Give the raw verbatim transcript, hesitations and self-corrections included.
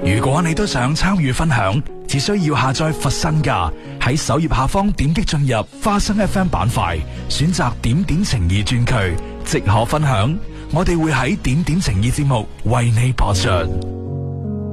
如果你都想參與分享，只需要下載佛身價，喺首頁下方點擊進入花生 F M 板塊，選擇點點情誼專區，即可分享。我哋會喺點點情誼節目為你播出。